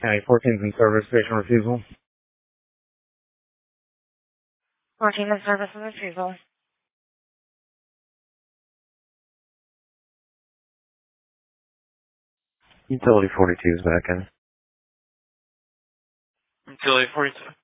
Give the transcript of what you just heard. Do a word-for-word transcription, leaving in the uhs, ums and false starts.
County fourteen's in service, station refusal. fourteen in service and refusal. Utility forty-two is back in. Utility forty-two.